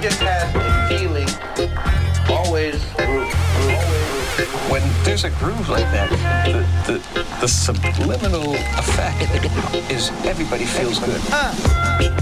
just had a feeling, always groove. When there's a groove like that, the subliminal effect is everybody feels good.